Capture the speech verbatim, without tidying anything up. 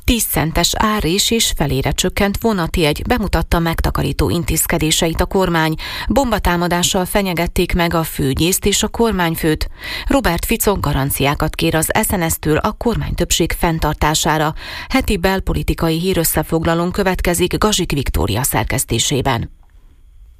tíz centes árés és felére csökkent vonatjegy, bemutatta megtakarító intézkedéseit a kormány. Bombatámadással fenyegették meg a főügyészt és a kormányfőt. Robert Fico garanciákat kér az es en es-től a kormánytöbbség fenntartására. Heti belpolitikai hírösszefoglalón következik Gazsik Viktória szerkesztésében.